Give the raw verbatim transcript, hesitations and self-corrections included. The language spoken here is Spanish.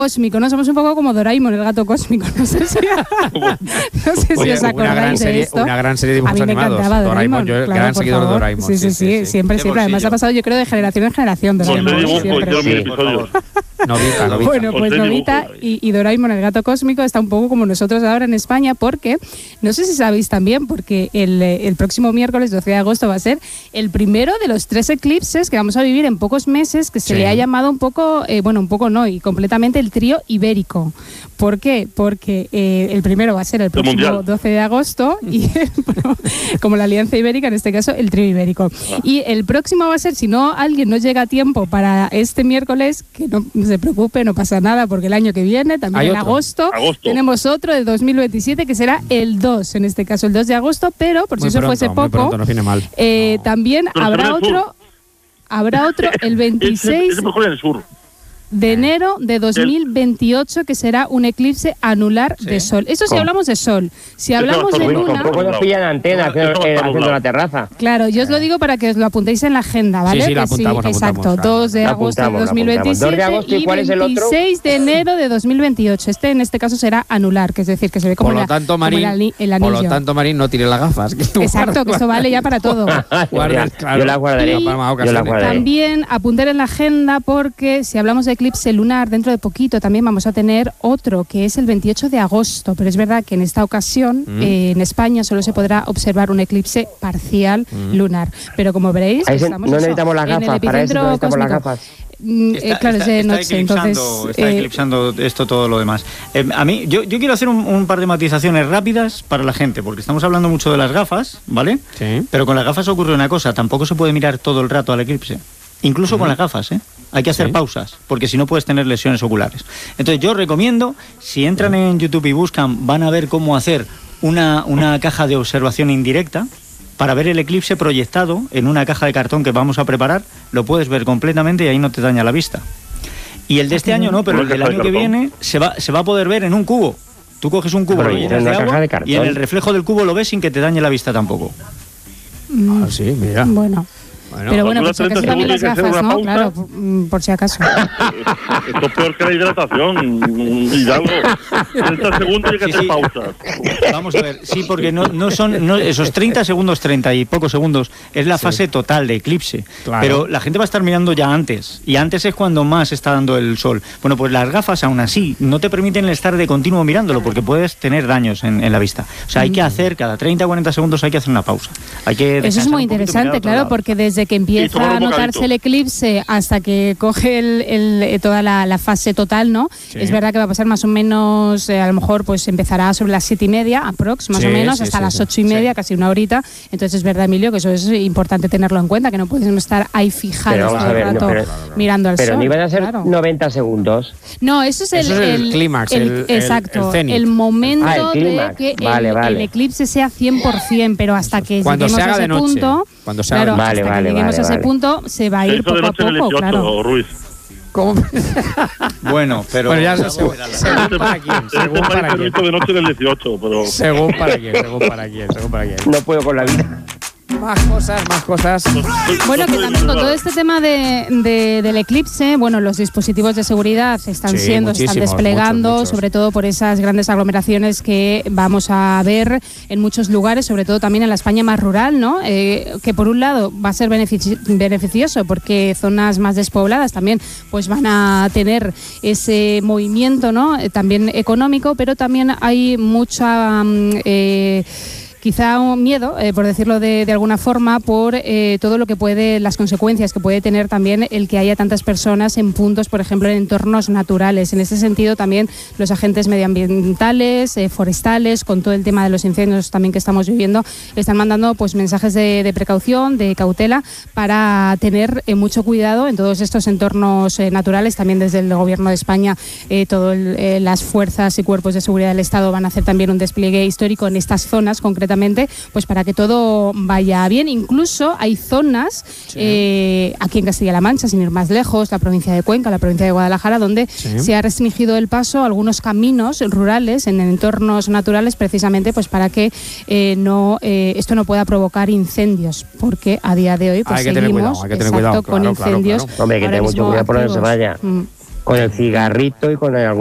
cósmico, ¿no? Somos un poco como Doraemon, el gato cósmico. No sé si, no sé si Oye, os acordáis serie, de esto. Una gran serie de dibujos a mí me animados. encantaba Doraemon, Doraemon, yo claro, gran seguidor de Doraemon. Sí, sí, sí, sí, sí. siempre, Qué siempre. Además bolsillo. ha pasado, yo creo, de generación en generación. Doraemon, Pues dibujo, siempre. hicieron mil Sí, episodios. Novita, Novita. Bueno, pues Os de Novita dibujo. y, y Doraemon, el gato cósmico, está un poco como nosotros ahora en España, porque, no sé si sabéis también, porque el, eh, el próximo miércoles, doce de agosto, va a ser el primero de los tres eclipses que vamos a vivir en pocos meses, que se Sí. le ha llamado un poco, eh, bueno, un poco no, y completamente el trío ibérico. ¿Por qué? Porque eh, el primero va a ser el próximo mundial. doce de agosto, y bueno, como la Alianza Ibérica, en este caso, el trío ibérico. Y el próximo va a ser, si no alguien no llega a tiempo para este miércoles, que no se preocupe, no pasa nada, porque el año que viene, también Hay en otro. agosto, Agosto. tenemos otro de dos mil veintisiete, que será el dos, en este caso el dos de agosto, pero por si Muy eso pronto, fuese muy poco, pronto, no viene mal. eh, también Pero habrá será el sur. otro, habrá otro el Ese, veintiséis ese mejor en el sur. de enero de dos mil veintiocho, que será un eclipse anular Sí. de sol. Eso si ¿Cómo? hablamos de sol. Si Eso hablamos va a de estar Uy, bueno, luna, tampoco nos pillan antena Eso haciendo, va a eh, estar haciendo nublado. la terraza. claro, yo os lo digo para que os lo apuntéis en la agenda, ¿vale? Sí, sí, lo Que apuntamos, exacto, apuntamos, claro. dos de Lo agosto de apuntamos, lo dos mil apuntamos. veintisiete dos de agosto, ¿y cuál es el otro? veintiséis de enero de dos mil veintiocho. Este en este caso será anular, que es decir, que se ve como, Por lo la- tanto, como Marín, el, ani- el por anillo. lo tanto, Marín, no tire las gafas. Exacto, que esto vale ya para todo. Guarda, yo, claro. yo la guardaré. Y- Para más Yo la ocasiones. guardaré. También apuntar en la agenda, porque si hablamos de eclipse lunar, dentro de poquito también vamos a tener otro, que es el veintiocho de agosto. Pero es verdad que en esta ocasión, Mm. eh, en España, solo se podrá observar un eclipse parcial Mm. lunar. Pero como veréis, Ahí se- estamos no eso, necesitamos las en el gafas, para eso epicentro no necesitamos las cósmico. gafas. Mm, eh, Está, claro, está- es de está noche, eclipsando, entonces... está eh, eclipsando esto todo lo demás. Eh, a mí, yo, yo quiero hacer un, un par de matizaciones rápidas para la gente, porque estamos hablando mucho de las gafas, ¿vale? Sí. Pero con las gafas ocurre una cosa, tampoco se puede mirar todo el rato al eclipse. Incluso con las gafas, ¿eh? Hay que hacer Sí. pausas, porque si no puedes tener lesiones oculares. Entonces yo recomiendo, si entran en YouTube y buscan, van a ver cómo hacer una, una caja de observación indirecta para ver el eclipse proyectado en una caja de cartón que vamos a preparar. Lo puedes ver completamente y ahí no te daña la vista. Y el de este año no, pero el Una del caja de año que cartón. viene se va, se va a poder ver en un cubo. Tú coges un cubo, Pero lo en llenas una de caja agua de cartón. y en el reflejo del cubo lo ves sin que te dañe la vista tampoco. mm, Ah, sí, mira. Bueno, Bueno, pero bueno, por dura si acaso treinta también las segundos y hay que gafas, hacer ¿no? una Claro, pausa. por, mm, por si acaso. Esto es peor que la hidratación. Hidalgo. treinta segundos y hay que Sí, hacer sí. pausas. Vamos a ver, sí, porque no, no son no, esos treinta segundos, treinta y pocos segundos, es la fase total de eclipse. Claro. Pero la gente va a estar mirando ya antes, y antes es cuando más está dando el sol. Bueno, pues las gafas aún así no te permiten estar de continuo mirándolo, porque puedes tener daños en, en la vista. O sea, hay que hacer, cada treinta o cuarenta segundos hay que hacer una pausa. Hay que Eso es descansar muy un poquito y mirar a interesante, otro claro, lado. porque desde que Y empieza tomar a un notarse bocadito. el eclipse hasta que coge el, el- eh, toda la, la fase total, ¿no? Sí. Es verdad que va a pasar más o menos, eh, a lo mejor pues empezará sobre las siete y media, aprox, más Sí, o menos, sí, hasta sí, las sí. ocho y media, Sí. casi una horita. Entonces es verdad, Emilio, que eso es importante tenerlo en cuenta, que no podemos estar ahí fijados Pero vamos todo a ver, el no, rato pero- mirando al Pero sol. ni van a ser claro. noventa segundos. No, eso es el, Eso es el clímax, el- el- exacto, el cenit. el momento Ah, el de clímax. que el, Vale, vale. el eclipse sea cien por ciento, pero hasta que Cuando lleguemos se haga a ese de noche. punto, Cuando se haga claro, de Vale, hasta vale, que lleguemos vale, a ese vale. punto se va a Se ir hizo de poco a noche en el poco, dieciocho, claro. Ruiz. ¿Cómo? Bueno, pero... Bueno, ya según, según para quién, Este según país para se quién. hizo de noche en el dieciocho, pero... Según para quién, según para quién, según para quién. No puedo con la vida. Más cosas, más cosas. Bueno, que también con todo este tema de, de- del eclipse, bueno, los dispositivos de seguridad están Sí, siendo, se están muchísimos, desplegando, muchos, muchos. sobre todo por esas grandes aglomeraciones que vamos a ver en muchos lugares, sobre todo también en la España más rural, ¿no? Eh, que por un lado va a ser benefici- beneficioso porque zonas más despobladas también pues van a tener ese movimiento, ¿no? Eh, también económico, pero también hay mucha... mm, eh, quizá un miedo, eh, por decirlo de, de alguna forma, por eh, todo lo que puede, las consecuencias que puede tener también el que haya tantas personas en puntos, por ejemplo, en entornos naturales. En ese sentido, también los agentes medioambientales, eh, forestales, con todo el tema de los incendios también que estamos viviendo, están mandando pues mensajes de, de precaución, de cautela, para tener eh, mucho cuidado en todos estos entornos eh, naturales. También desde el Gobierno de España, eh, todas eh, las fuerzas y cuerpos de seguridad del Estado van a hacer también un despliegue histórico en estas zonas concretamente, pues para que todo vaya bien. Incluso hay zonas Sí. eh, aquí en Castilla-La Mancha, sin ir más lejos, la provincia de Cuenca, la provincia de Guadalajara, donde Sí. se ha restringido el paso a algunos caminos rurales en entornos naturales, precisamente pues para que eh, no eh, esto no pueda provocar incendios, porque a día de hoy pues Hay que tener seguimos cuidado, hay que tener exacto, cuidado, con claro, claro, incendios. claro. Hombre, hay que ahora tener mucho mismo cuidado por donde se activos. vaya. Mm. Con el cigarrito y con el